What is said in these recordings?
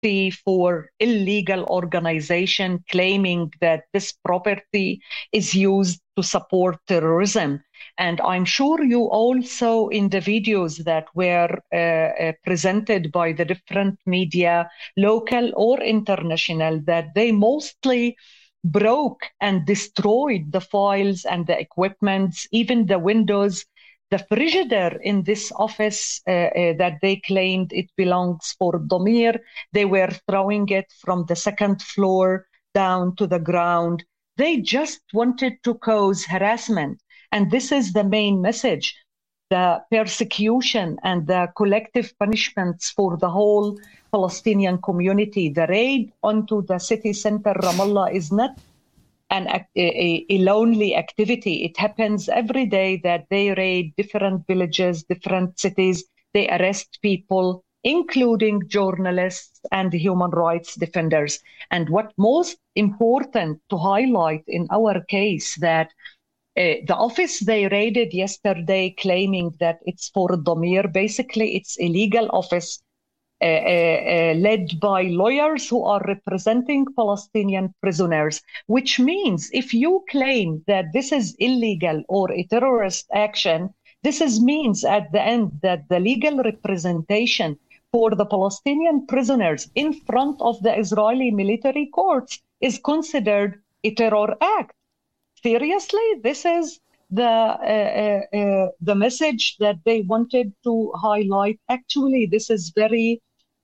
property for illegal organization claiming that this property is used to support terrorism. And I'm sure you also in the videos that were presented by the different media, local or international, that they mostly broke and destroyed the files and the equipments, even the windows. The frigidaire in this office that they claimed it belongs for Domir, they were throwing it from the second floor down to the ground. They just wanted to cause harassment. And this is the main message. The persecution and the collective punishments for the whole Palestinian community. The raid onto the city center, Ramallah, is not a lonely activity. It happens every day that they raid different villages, different cities. They arrest people, including journalists and human rights defenders. And what most important to highlight in our case, that the office they raided yesterday claiming that it's for Domir, basically it's a legal office led by lawyers who are representing Palestinian prisoners, which means if you claim that this is illegal or a terrorist action, means at the end that the legal representation for the Palestinian prisoners in front of the Israeli military courts is considered a terror act. Seriously, this is the message that they wanted to highlight. Actually, this is very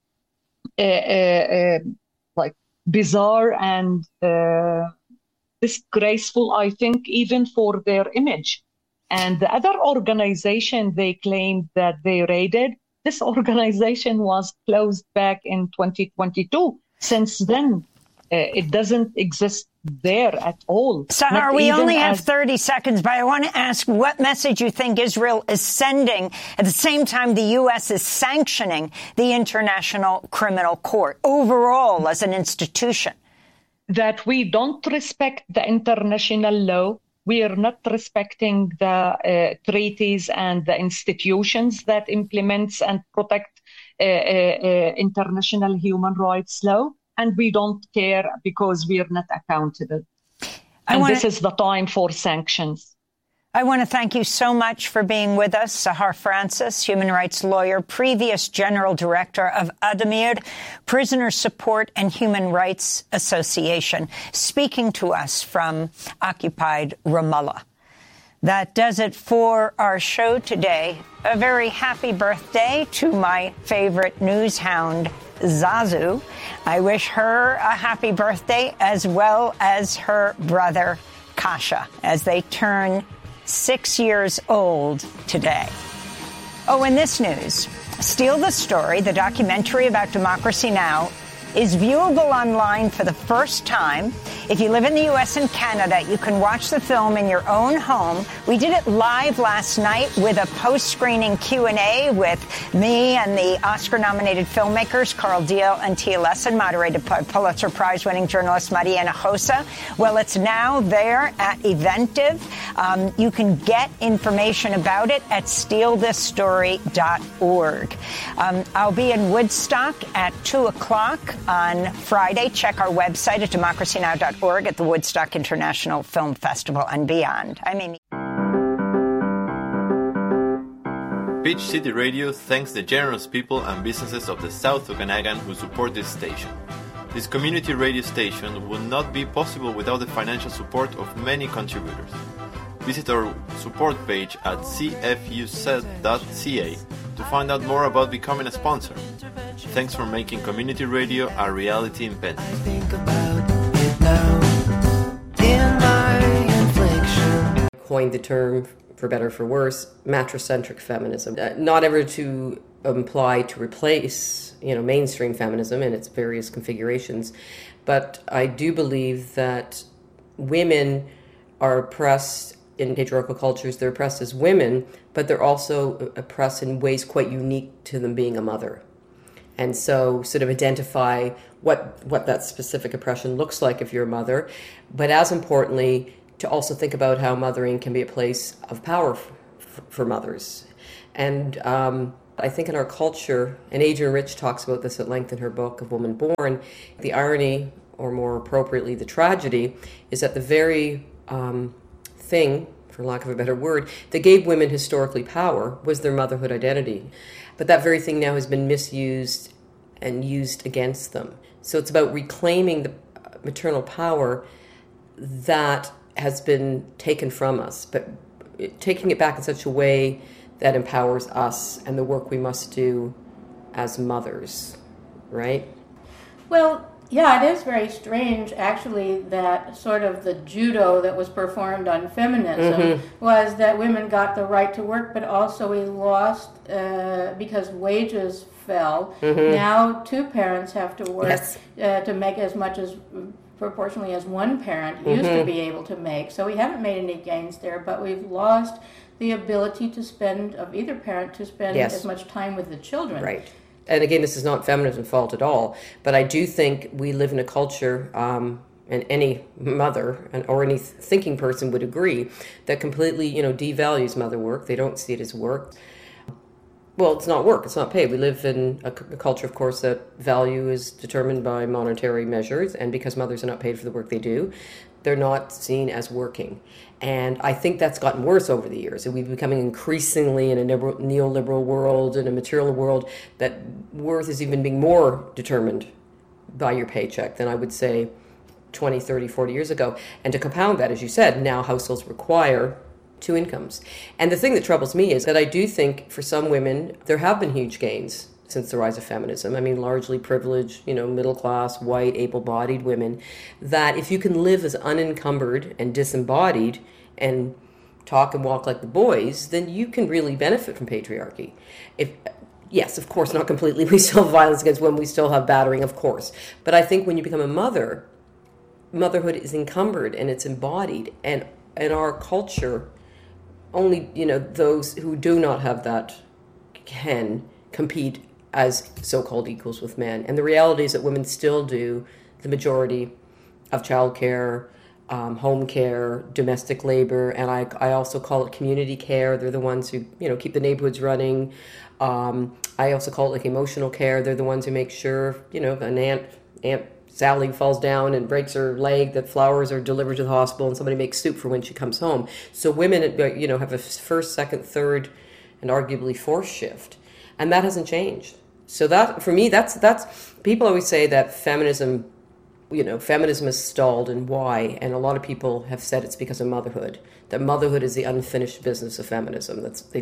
like bizarre and disgraceful, I think, even for their image. And the other organization they claimed that they raided, this organization was closed back in 2022. Since then, it doesn't exist there at all. Sahar, we only have 30 seconds, but I want to ask what message you think Israel is sending at the same time the U.S. is sanctioning the International Criminal Court overall as an institution. That we don't respect the international law. We are not respecting the treaties and the institutions that implements and protect international human rights law. And we don't care because we are not accountable. This is the time for sanctions. I want to thank you so much for being with us. Sahar Francis, human rights lawyer, previous general director of Addameer Prisoner Support and Human Rights Association, speaking to us from occupied Ramallah. That does it for our show today. A very happy birthday to my favorite news hound, Zazu. I wish her a happy birthday, as well as her brother, Kasha, as they turn 6 years old today. Oh, in this news, Steal the Story, the documentary about Democracy Now!, is viewable online for the first time. If you live in the U.S. and Canada, you can watch the film in your own home. We did it live last night with a post-screening Q&A with me and the Oscar-nominated filmmakers Carl Deal and Tia Lesson, moderated by Pulitzer Prize-winning journalist Mariana Hossa. Well, it's now there at Eventive. You can get information about it at stealthisstory.org. I'll be in Woodstock at 2 o'clock on Friday. Check our website at democracynow.org at the Woodstock International Film Festival and beyond. I'm Amy. Peach City Radio thanks the generous people and businesses of the South Okanagan who support this station. This community radio station would not be possible without the financial support of many contributors. Visit our support page at cfuset.ca to find out more about becoming a sponsor. Thanks for making community radio a reality in Penn. I think about it now in my inflection. Coined the term, for better or for worse, matricentric feminism. Not ever to imply to replace, mainstream feminism in its various configurations, but I do believe that women are oppressed in patriarchal cultures. They're oppressed as women, but they're also oppressed in ways quite unique to them being a mother. And so sort of identify what that specific oppression looks like if you're a mother, but as importantly, to also think about how mothering can be a place of power for mothers. And I think in our culture, and Adrienne Rich talks about this at length in her book of Woman Born, the irony, or more appropriately, the tragedy, is that the very thing, for lack of a better word, that gave women historically power was their motherhood identity. But that very thing now has been misused and used against them. So it's about reclaiming the maternal power that has been taken from us, but taking it back in such a way that empowers us and the work we must do as mothers, right? Well, yeah, it is very strange, actually, that sort of the judo that was performed on feminism was that women got the right to work, but also we lost because wages fell. Now two parents have to work to make as much as proportionally as one parent used to be able to make. So we haven't made any gains there, but we've lost the ability to spend, of either parent, to spend as much time with the children. Right. And again, this is not feminism's fault at all, but I do think we live in a culture, and any mother or any thinking person would agree, that completely, devalues mother work. They don't see it as work. Well, it's not work, it's not paid. We live in a culture, of course, that value is determined by monetary measures, and because mothers are not paid for the work they do, they're not seen as working. And I think that's gotten worse over the years. And we're becoming increasingly in a neoliberal world, in a material world, that worth is even being more determined by your paycheck than I would say 20, 30, 40 years ago. And to compound that, as you said, now households require two incomes. And the thing that troubles me is that I do think for some women, there have been huge gains since the rise of feminism. I mean, largely privileged, middle class, white, able-bodied women, that if you can live as unencumbered and disembodied and talk and walk like the boys, then you can really benefit from patriarchy. Yes, of course, not completely. We still have violence against women. We still have battering, of course. But I think when you become a mother, motherhood is encumbered and it's embodied. And in our culture, only, those who do not have that can compete as so-called equals with men. And the reality is that women still do the majority of childcare, home care, domestic labor, and I also call it community care. They're the ones who, keep the neighborhoods running. I also call it like emotional care. They're the ones who make sure, an Aunt Sally falls down and breaks her leg, that flowers are delivered to the hospital and somebody makes soup for when she comes home. So women, have a first, second, third, and arguably fourth shift. And that hasn't changed. So that, for me, that's people always say that feminism has stalled, and why? And a lot of people have said it's because of motherhood. That motherhood is the unfinished business of feminism.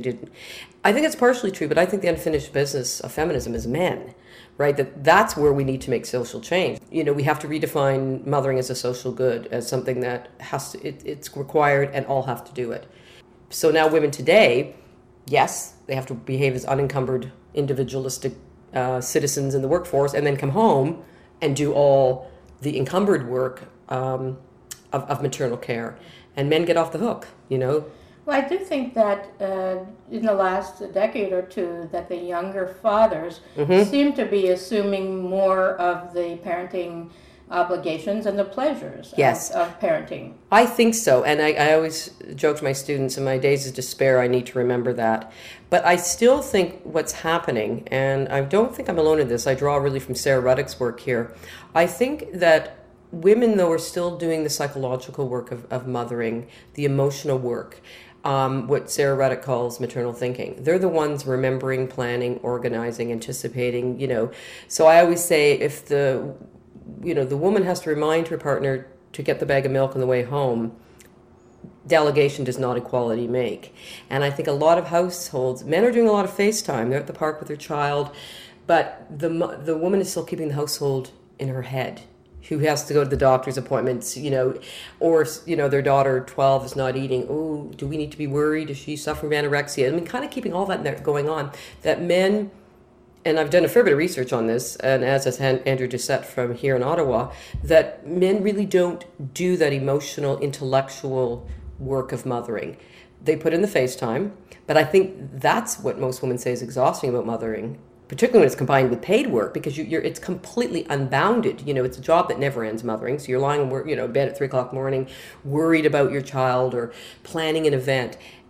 I think it's partially true, but I think the unfinished business of feminism is men, right? That's where we need to make social change. We have to redefine mothering as a social good, as something that it's required and all have to do it. So now women today, yes, they have to behave as unencumbered, individualistic citizens in the workforce, and then come home and do all the encumbered work of maternal care. And men get off the hook, Well, I do think that in the last decade or two that the younger fathers seem to be assuming more of the parenting obligations and the pleasures of parenting. I think so. And I always joke to my students, in my days of despair, I need to remember that. But I still think what's happening, and I don't think I'm alone in this, I draw really from Sarah Ruddock's work here. I think that women, though, are still doing the psychological work of mothering, the emotional work, what Sarah Ruddock calls maternal thinking. They're the ones remembering, planning, organizing, anticipating, So I always say if the woman has to remind her partner to get the bag of milk on the way home, delegation does not equality make. And I think a lot of households, men are doing a lot of FaceTime. They're at the park with their child, but the woman is still keeping the household in her head, who has to go to the doctor's appointments, or, their daughter, 12, is not eating. Oh, do we need to be worried? Is she suffering from anorexia? I mean, kind of keeping all that going on. That men, and I've done a fair bit of research on this, and as has Andrew Doucette from here in Ottawa, that men really don't do that emotional, intellectual work of mothering. They put in the FaceTime, but I think that's what most women say is exhausting about mothering, particularly when it's combined with paid work, because it's completely unbounded. It's a job that never ends, mothering. So you're lying in bed at 3 o'clock in the morning, worried about your child or planning an event.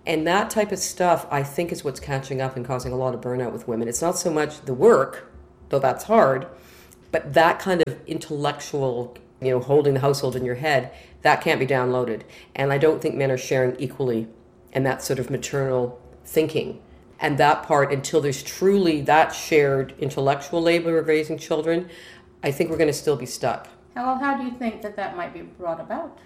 And that type of stuff, I think, is what's catching up and causing a lot of burnout with women. It's not so much the work, though that's hard, but that kind of intellectual, holding the household in your head, that can't be downloaded. And I don't think men are sharing equally in that sort of maternal thinking. And that part, until there's truly that shared intellectual labor of raising children, I think we're going to still be stuck. How do you think that might be brought about?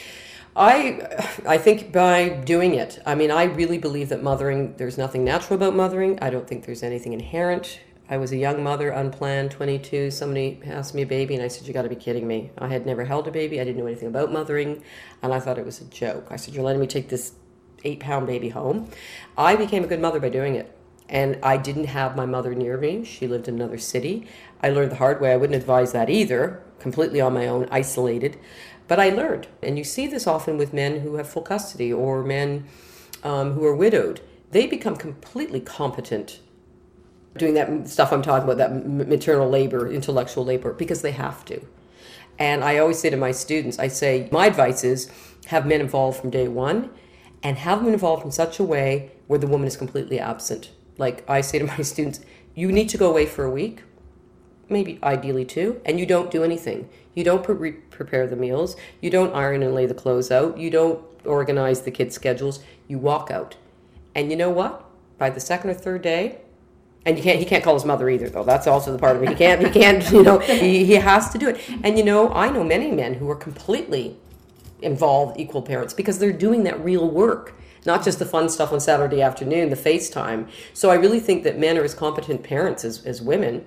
I think by doing it. I mean, I really believe that mothering, there's nothing natural about mothering. I don't think there's anything inherent. I was a young mother, unplanned, 22. Somebody asked me a baby, and I said, you got to be kidding me. I had never held a baby. I didn't know anything about mothering, and I thought it was a joke. I said, you're letting me take this 8-pound baby home. I became a good mother by doing it. And I didn't have my mother near me. She lived in another city. I learned the hard way. I wouldn't advise that either, completely on my own, isolated. But I learned. And you see this often with men who have full custody or men who are widowed. They become completely competent doing that stuff I'm talking about, that maternal labor, intellectual labor, because they have to. And I always say to my students, I say, my advice is have men involved from day one and have them involved in such a way where the woman is completely absent. Like I say to my students, you need to go away for a week, maybe ideally 2, and you don't do anything. You don't prepare the meals. You don't iron and lay the clothes out. You don't organize the kids' schedules. You walk out. And you know what? By the second or third day, and he can't call his mother either, though. That's also the part of it. He can't, he has to do it. And I know many men who are completely involved, equal parents, because they're doing that real work. Not just the fun stuff on Saturday afternoon, the FaceTime. So I really think that men are as competent parents as women,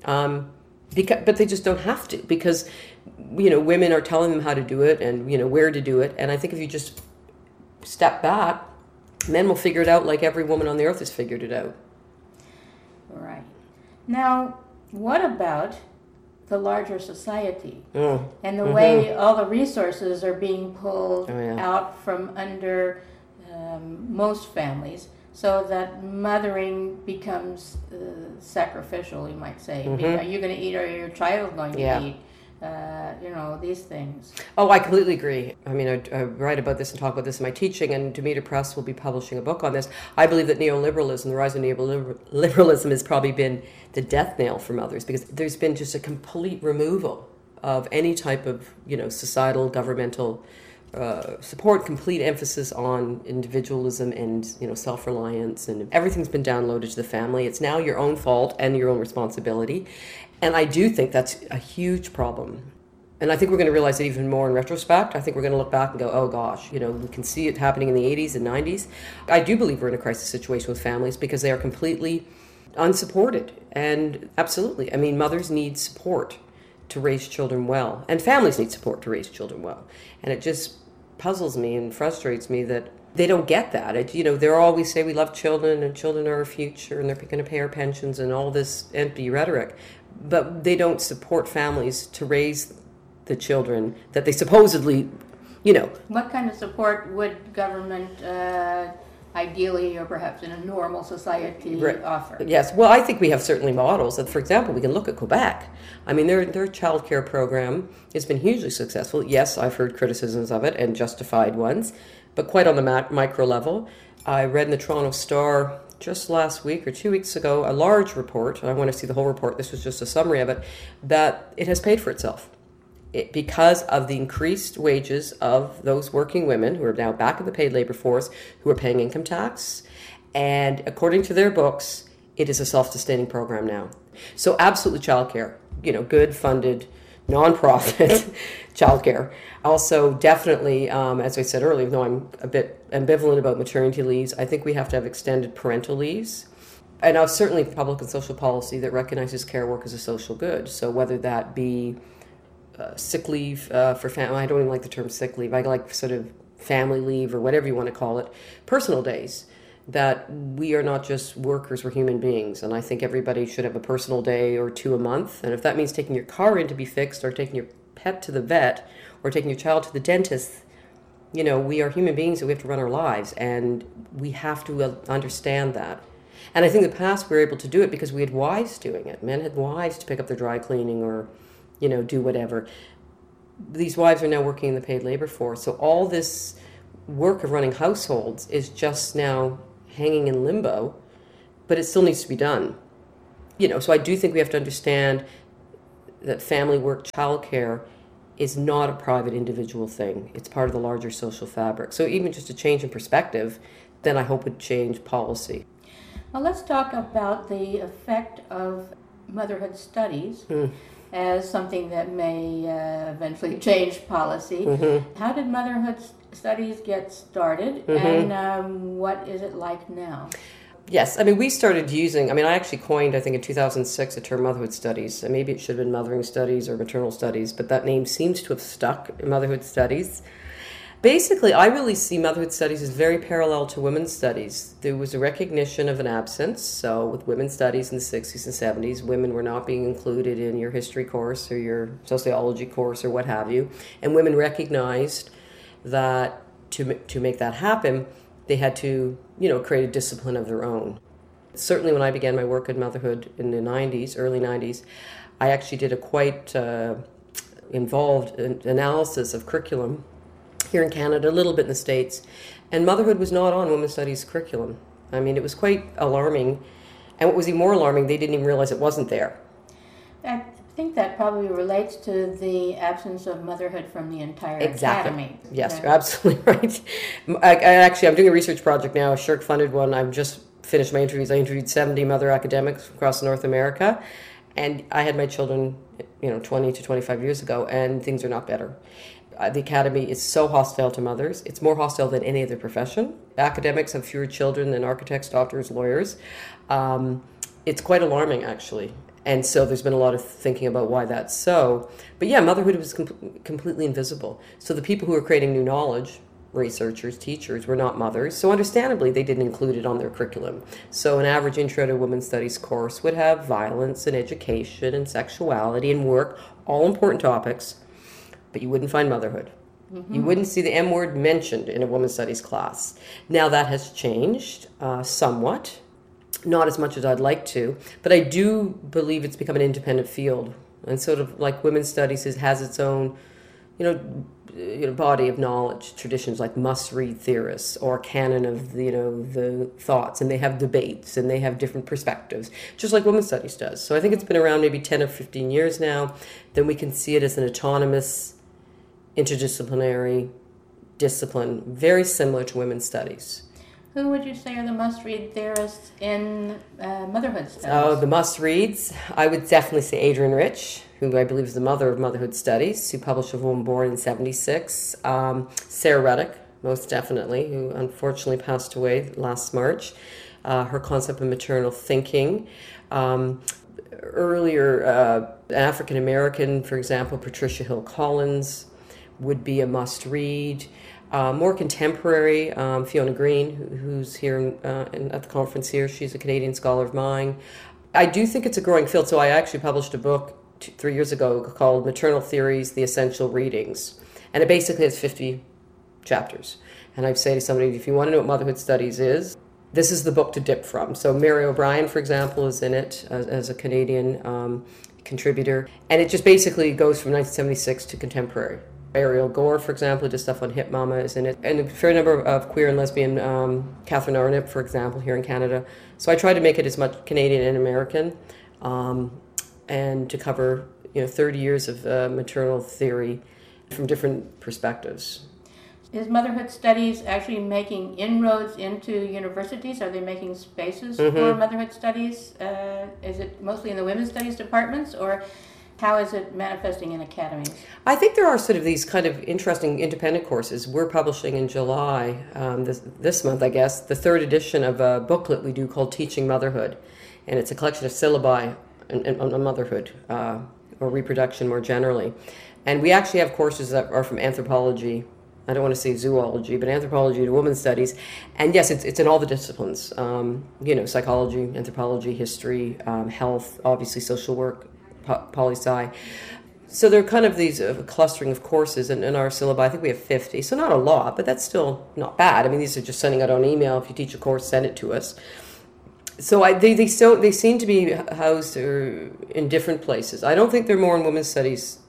but they just don't have to, because women are telling them how to do it and where to do it. And I think if you just step back, men will figure it out like every woman on the earth has figured it out. Right. Now, what about the larger society and the way all the resources are being pulled out from under most families, so that mothering becomes sacrificial, you might say. Are you going to eat, or are your child going to eat? These things. Oh, I completely agree. I mean, I write about this and talk about this in my teaching, and Demeter Press will be publishing a book on this. I believe that neoliberalism, the rise of neoliberalism, has probably been the death nail for mothers, because there's been just a complete removal of any type of, societal, governmental support, complete emphasis on individualism and self-reliance, and everything's been downloaded to the family. It's now your own fault and your own responsibility, and I do think that's a huge problem. And I think we're going to realize it even more in retrospect. I think we're going to look back and go, oh gosh, we can see it happening in the 80s and 90s. I do believe we're in a crisis situation with families because they are completely unsupported. And absolutely, I mean, mothers need support to raise children well, and families need support to raise children well. And it just puzzles me and frustrates me that they don't get that. They're always say we love children and children are our future and they're going to pay our pensions and all this empty rhetoric, but they don't support families to raise the children that they supposedly, What kind of support would government ideally, or perhaps in a normal society, offer? Yes, well, I think we have certainly models. For example, we can look at Quebec. I mean, their child care program has been hugely successful. Yes, I've heard criticisms of it, and justified ones, but quite on the micro level. I read in the Toronto Star just last week or 2 weeks ago a large report, and I want to see the whole report, this was just a summary of it, that it has paid for itself. Because of the increased wages of those working women who are now back in the paid labor force, who are paying income tax. And according to their books, it is a self-sustaining program now. So absolutely childcare, good funded, non-profit childcare. Also definitely, as I said earlier, though I'm a bit ambivalent about maternity leaves, I think we have to have extended parental leaves. And certainly public and social policy that recognizes care work as a social good. So whether that be sick leave for family. I don't even like the term sick leave. I like sort of family leave, or whatever you want to call it. Personal days, that we are not just workers, we're human beings. And I think everybody should have a personal day or 2 a month. And if that means taking your car in to be fixed, or taking your pet to the vet, or taking your child to the dentist, we are human beings and we have to run our lives. And we have to understand that. And I think in the past we were able to do it because we had wives doing it. Men had wives to pick up their dry cleaning or do whatever. These wives are now working in the paid labor force. So all this work of running households is just now hanging in limbo, but it still needs to be done. So I do think we have to understand that family work, childcare is not a private individual thing. It's part of the larger social fabric. So even just a change in perspective, then I hope would change policy. Well, let's talk about the effect of motherhood studies as something that may eventually change policy. How did motherhood studies get started, and what is it like now? Yes, I mean, we started using, I actually coined, I think in 2006, the term motherhood studies. And maybe it should have been mothering studies or maternal studies, but that name seems to have stuck in motherhood studies. Basically, I really see motherhood studies as very parallel to women's studies. There was a recognition of an absence. So with women's studies in the 60s and 70s, women were not being included in your history course or your sociology course or what have you. And women recognized that to make that happen, they had to, create a discipline of their own. Certainly when I began my work in motherhood in the 90s, early 90s, I actually did a quite involved analysis of curriculum here in Canada, a little bit in the States, and motherhood was not on women's studies curriculum. It was quite alarming, and what was even more alarming, they didn't even realize it wasn't there. I think that probably relates to the absence of motherhood from the entire academy. Yes, you're absolutely right. I'm doing a research project now, a SSHRC-funded one. I've just finished my interviews. I interviewed 70 mother academics across North America, and I had my children, 20 to 25 years ago, and things are not better. The academy is so hostile to mothers. It's more hostile than any other profession. Academics have fewer children than architects, doctors, lawyers. It's quite alarming, actually. And so there's been a lot of thinking about why that's so. But yeah, motherhood was completely invisible. So the people who are creating new knowledge, researchers, teachers, were not mothers. So understandably, they didn't include it on their curriculum. So an average intro to women's studies course would have violence and education and sexuality and work, all important topics, but you wouldn't find motherhood. You wouldn't see the M word mentioned in a women's studies class. Now that has changed somewhat. Not as much as I'd like to, but I do believe it's become an independent field, and sort of like women's studies has its own, body of knowledge, traditions like must-read theorists or canon of the thoughts, and they have debates and they have different perspectives, just like women's studies does. So I think it's been around maybe 10 or 15 years now. Then we can see it as an autonomous, interdisciplinary discipline, very similar to women's studies. Who would you say are the must-read theorists in motherhood studies? Oh, the must-reads. I would definitely say Adrienne Rich, who I believe is the mother of motherhood studies, who published A Woman Born in 76. Sarah Ruddock, most definitely, who unfortunately passed away last March. Her concept of maternal thinking. Earlier, African-American, for example, Patricia Hill Collins would be a must-read. More contemporary, Fiona Green, who's here at the conference here. She's a Canadian scholar of mine. I do think it's a growing field. So I actually published a book 3 years ago called Maternal Theories, The Essential Readings. And it basically has 50 chapters. And I say to somebody, if you want to know what motherhood studies is, this is the book to dip from. So Mary O'Brien, for example, is in it as a Canadian contributor. And it just basically goes from 1976 to contemporary. Ariel Gore, for example, who does stuff on Hip Mama, is in it. And a fair number of queer and lesbian, Catherine Arnott, for example, here in Canada. So I try to make it as much Canadian and American, and to cover 30 years of maternal theory from different perspectives. Is motherhood studies actually making inroads into universities? Are they making spaces for motherhood studies? Is it mostly in the women's studies departments, or how is it manifesting in academies? I think there are sort of these kind of interesting independent courses. We're publishing in July, this month, I guess, the third edition of a booklet we do called Teaching Motherhood. And it's a collection of syllabi on motherhood, or reproduction more generally. And we actually have courses that are from anthropology, I don't want to say zoology, but anthropology to women's studies. And yes, it's in all the disciplines, psychology, anthropology, history, health, obviously social work, poli-sci. So there are kind of these clustering of courses in our syllabi. I think we have 50, so not a lot, but that's still not bad. I mean, these are just sending out on email. If you teach a course, send it to us. So they seem to be housed in different places. I don't think they're more in women's studies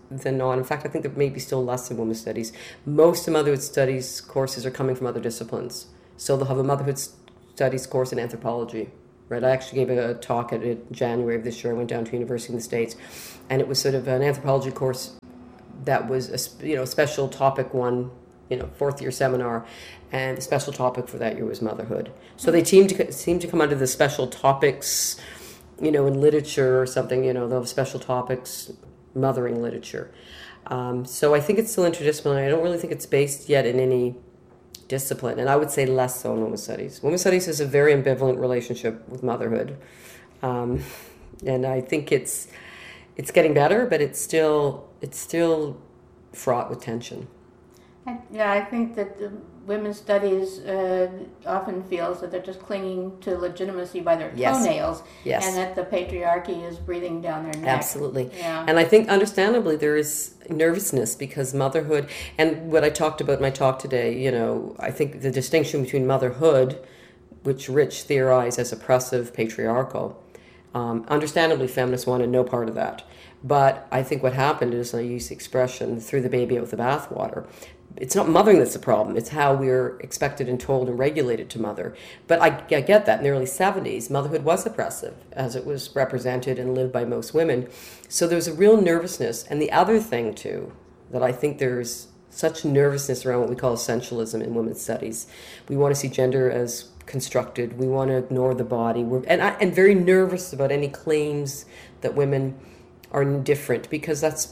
than not. In fact, I think there may be still less in women's studies. Most of motherhood studies courses are coming from other disciplines. So they'll have a motherhood studies course in anthropology, right? I actually gave a talk in January of this year. I went down to university in the States, and it was sort of an anthropology course that was a special topic one, fourth year seminar, and the special topic for that year was motherhood. So they seem to come under the special topics, in literature or something. They'll have special topics, mothering literature. So I think it's still interdisciplinary. I don't really think it's based yet in any discipline, and I would say less so in women's studies. Women's studies has a very ambivalent relationship with motherhood, and I think it's getting better, but it's still fraught with tension. I think that women's studies often feels that they're just clinging to legitimacy by their toenails, and that the patriarchy is breathing down their neck. Absolutely. Yeah. And I think, understandably, there is nervousness because motherhood, and what I talked about in my talk today, I think the distinction between motherhood, which Rich theorized as oppressive, patriarchal, understandably, feminists wanted no part of that. But I think what happened is, I use the expression, threw the baby out with the bathwater. It's not mothering that's the problem. It's how we're expected and told and regulated to mother. But I get that. In the early 70s, motherhood was oppressive as it was represented and lived by most women. So there's a real nervousness. And the other thing, too, that I think there's such nervousness around what we call essentialism in women's studies. We want to see gender as constructed. We want to ignore the body. And very nervous about any claims that women are indifferent, because that's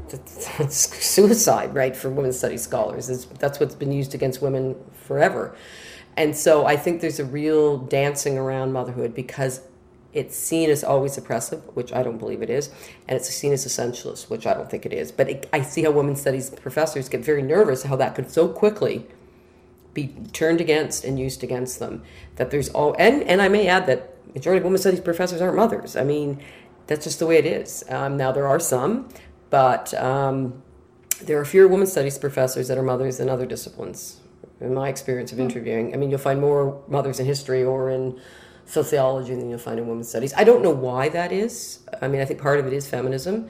suicide, right, for women's studies scholars. That's what's been used against women forever. And so I think there's a real dancing around motherhood because it's seen as always oppressive, which I don't believe it is, and it's seen as essentialist, which I don't think it is. But I see how women's studies professors get very nervous how that could so quickly be turned against and used against them. That there's and I may add that majority of women's studies professors aren't mothers. I mean, that's just the way it is. Now there are some, but there are fewer women's studies professors that are mothers than other disciplines, in my experience of interviewing. I mean, you'll find more mothers in history or in sociology than you'll find in women's studies. I don't know why that is. I mean, I think part of it is feminism,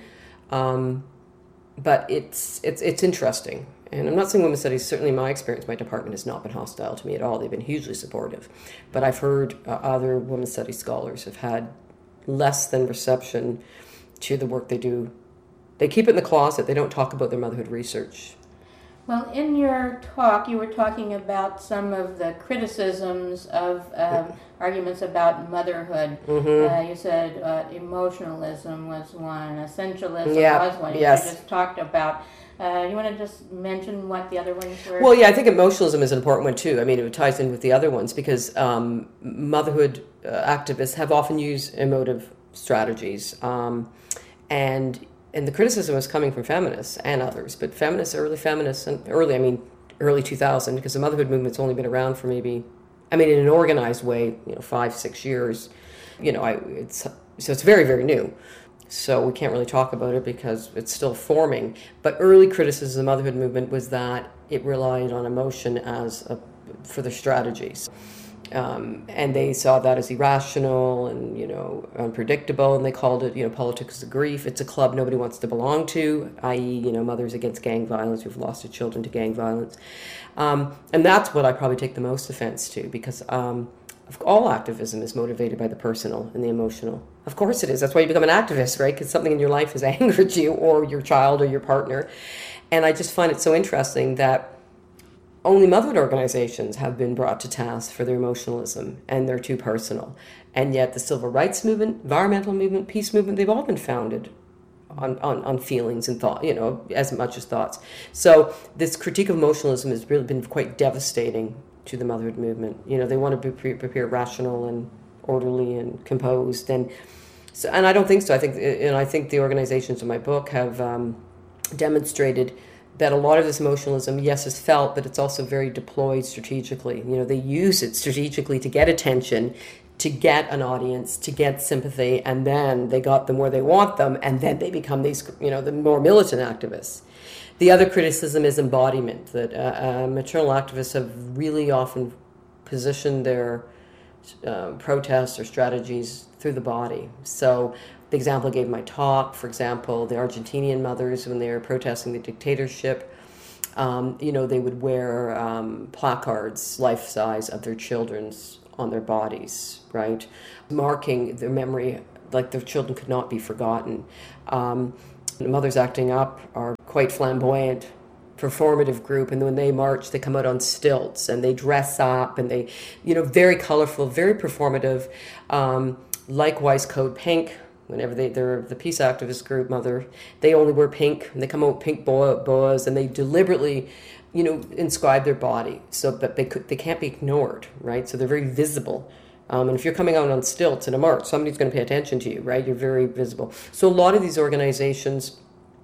but it's interesting. And I'm not saying women's studies, certainly in my experience, my department has not been hostile to me at all. They've been hugely supportive. But I've heard other women's studies scholars have had less than reception to the work they do. They keep it in the closet. They don't talk about their motherhood research. Well, in your talk, you were talking about some of the criticisms of arguments about motherhood. Mm-hmm. You said emotionalism was one, essentialism was one. Yes. You just talked about. You want to just mention what the other ones were? Well, yeah, I think emotionalism is an important one, too. I mean, it ties in with the other ones because motherhood activists have often used emotive strategies. And the criticism is coming from feminists and others, but early 2000, because the motherhood movement's only been around for maybe, in an organized way, 5-6 years. So it's very, very new. So we can't really talk about it because it's still forming. But early criticism of the motherhood movement was that it relied on emotion for their strategies. And they saw that as irrational and, unpredictable, and they called it, politics of grief. It's a club nobody wants to belong to, i.e., mothers against gang violence who've lost their children to gang violence. And that's what I probably take the most offense to, because all activism is motivated by the personal and the emotional. Of course it is. That's why you become an activist, right? Because something in your life has angered you or your child or your partner. And I just find it so interesting that only motherhood organizations have been brought to task for their emotionalism, and they're too personal. And yet the civil rights movement, environmental movement, peace movement, they've all been founded on feelings and thought, as much as thoughts. So this critique of emotionalism has really been quite devastating to the motherhood movement. They want to prepare rational and orderly and composed, and I don't think so. I think the organizations in my book have demonstrated that a lot of this emotionalism, yes, is felt, but it's also very deployed strategically. They use it strategically to get attention, to get an audience, to get sympathy, and then they got them where they want them, and then they become these, the more militant activists. The other criticism is embodiment, that maternal activists have really often positioned their protests or strategies through the body. So the example I gave in my talk, for example, the Argentinian mothers, when they were protesting the dictatorship, they would wear placards, life-size, of their children's on their bodies, right? Marking their memory, like their children could not be forgotten. The Mothers Acting Up are quite flamboyant, performative group, and when they march, they come out on stilts and they dress up and they, very colorful, very performative. Likewise, Code Pink. Whenever they're the peace activist group, Mother, they only wear pink, and they come out with pink boas, and they deliberately, inscribe their body, but they can't be ignored, right? So they're very visible. And if you're coming out on stilts in a march, somebody's going to pay attention to you, right? You're very visible. So a lot of these organizations,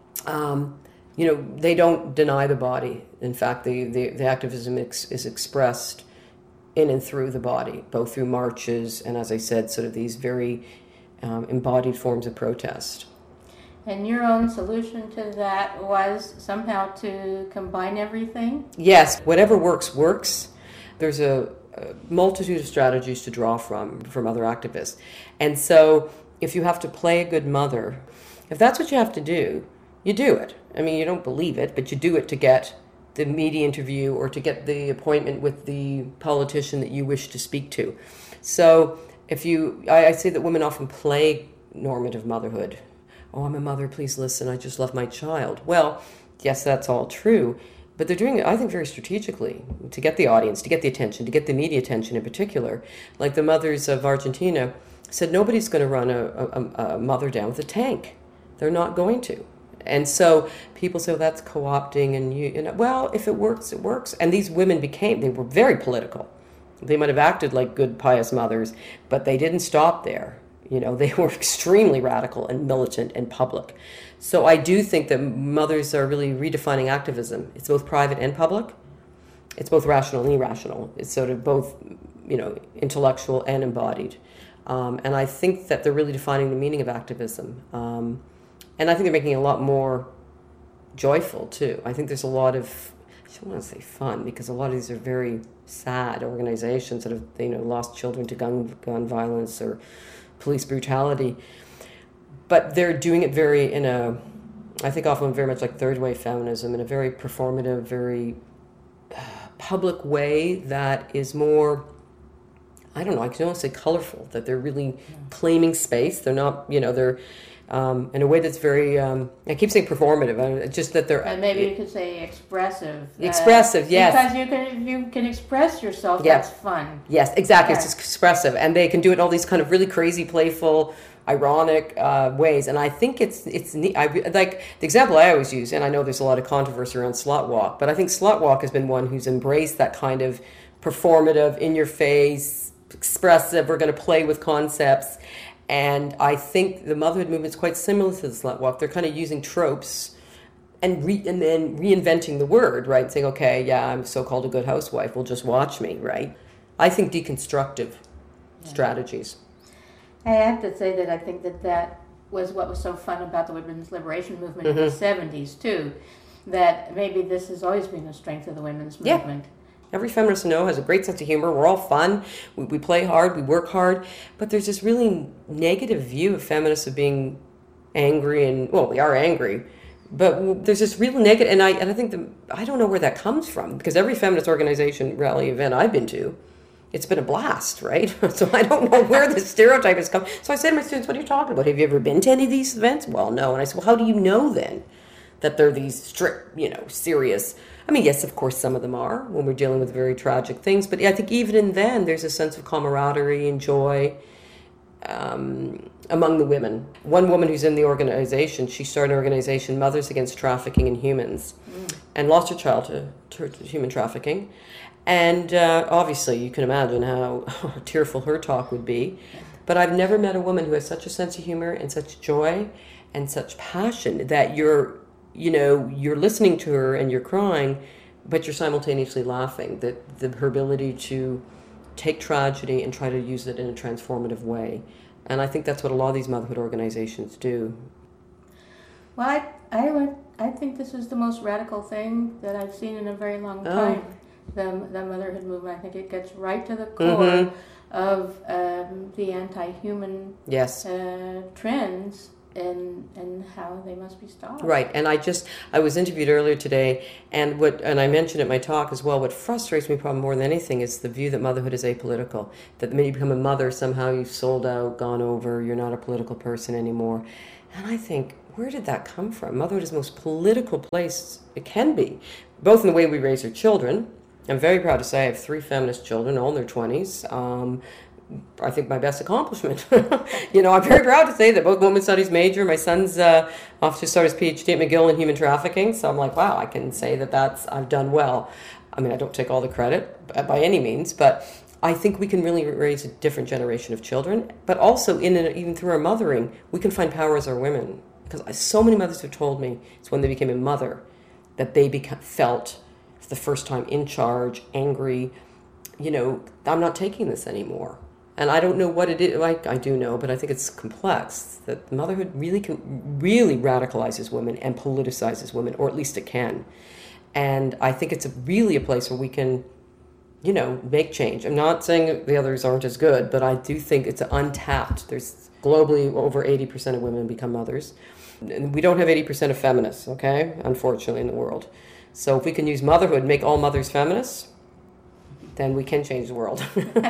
they don't deny the body. In fact, the activism is expressed in and through the body, both through marches and, as I said, sort of these very embodied forms of protest. And your own solution to that was somehow to combine everything? Yes, whatever works. There's a multitude of strategies to draw from other activists. And so if you have to play a good mother, if that's what you have to do, you do it. I mean, you don't believe it, but you do it to get the media interview or to get the appointment with the politician that you wish to speak to. So I say that women often play normative motherhood. Oh, I'm a mother, please listen, I just love my child. Well, yes, that's all true, but they're doing it, I think, very strategically to get the audience, to get the attention, to get the media attention in particular. Like the mothers of Argentina said, nobody's going to run a mother down with a tank. They're not going to. And so people say, well, that's co-opting, and well, if it works, it works. And these women they were very political. They might have acted like good, pious mothers, but they didn't stop there. They were extremely radical and militant and public. So I do think that mothers are really redefining activism. It's both private and public. It's both rational and irrational. It's sort of both, intellectual and embodied. And I think that they're really defining the meaning of activism. And I think they're making it a lot more joyful, too. I think there's a lot of, I don't want to say fun, because a lot of these are very sad organizations that have, lost children to gun violence or police brutality. But they're doing it I think often very much like third wave feminism, in a very performative, very public way that is more, I don't know, I can almost say colorful, that they're really claiming space. They're not, they're in a way that's very, I keep saying performative, just that they're... And maybe you could say expressive. Expressive, yes. Because you can express yourself, that's fun. Yes, exactly, It's expressive. And they can do it in all these kind of really crazy, playful, ironic ways. And I think it's neat. Like the example I always use, and I know there's a lot of controversy around Slut Walk, but I think Slut Walk has been one who's embraced that kind of performative, in-your-face, expressive, we're going to play with concepts. And I think the motherhood movement is quite similar to the Slut Walk. They're kind of using tropes and then reinventing the word, right? Saying, okay, yeah, I'm so-called a good housewife, well, just watch me, right? I think deconstructive strategies. I have to say that I think that was what was so fun about the women's liberation movement in the 70s, too, that maybe this has always been a strength of the women's movement. Every feminist I know has a great sense of humor. We're all fun. We play hard. We work hard. But there's this really negative view of feminists of being angry. And, well, we are angry. But there's this real negative. And I think I don't know where that comes from. Because every feminist organization rally event I've been to, it's been a blast, right? So I don't know where the stereotype has come. So I said to my students, what are you talking about? Have you ever been to any of these events? Well, no. And I said, well, how do you know then that they're these strict, serious... I mean, yes, of course, some of them are when we're dealing with very tragic things. But I think even in then, there's a sense of camaraderie and joy among the women. One woman who's in the organization, she started an organization, Mothers Against Trafficking in Humans, and lost her child to human trafficking. And obviously, you can imagine how tearful her talk would be. But I've never met a woman who has such a sense of humor and such joy and such passion that you're listening to her and you're crying, but you're simultaneously laughing. That her ability to take tragedy and try to use it in a transformative way. And I think that's what a lot of these motherhood organizations do. Well, I think this is the most radical thing that I've seen in a very long time. The motherhood movement. I think it gets right to the core of the anti-human Yes. trends and how they must be stopped. Right, and I was interviewed earlier today, and I mentioned at my talk as well, what frustrates me probably more than anything is the view that motherhood is apolitical, that when you become a mother, somehow you've sold out, gone over, you're not a political person anymore. And I think, where did that come from? Motherhood is the most political place it can be, both in the way we raise our children. I'm very proud to say I have 3 feminist children, all in their 20s. I think my best accomplishment. I'm very proud to say that both women's studies major. My son's off to start his PhD at McGill in human trafficking. So I'm like, wow, I can say I've done well. I mean, I don't take all the credit by any means, but I think we can really raise a different generation of children. But also, even through our mothering, we can find power as our women. Because so many mothers have told me it's when they became a mother that they felt for the first time in charge, angry, I'm not taking this anymore. And I don't know what it is. Like, I do know, but I think it's complex, that motherhood really radicalizes women and politicizes women, or at least it can. And I think it's really a place where we can, make change. I'm not saying the others aren't as good, but I do think it's untapped. There's globally over 80% of women become mothers. We don't have 80% of feminists, okay, unfortunately, in the world. So if we can use motherhood, make all mothers feminists, then we can change the world.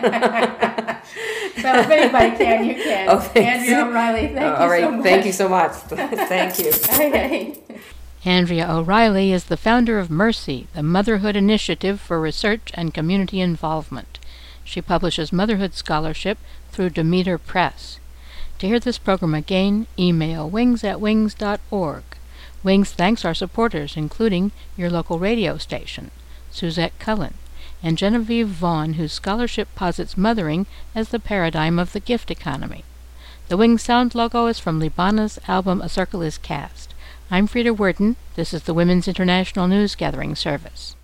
So if anybody can, you can. Oh, thanks. Andrea O'Reilly, thank you all right, so much. Thank you so much. Thank you. Okay. Andrea O'Reilly is the founder of Mercy, the Motherhood Initiative for Research and Community Involvement. She publishes motherhood scholarship through Demeter Press. To hear this program again, email wings@wings.org. Wings thanks our supporters, including your local radio station, Suzette Cullen, and Genevieve Vaughn, whose scholarship posits mothering as the paradigm of the gift economy. The Wings sound logo is from Libana's album A Circle is Cast. I'm Frida Worden. This is the Women's International News Gathering Service.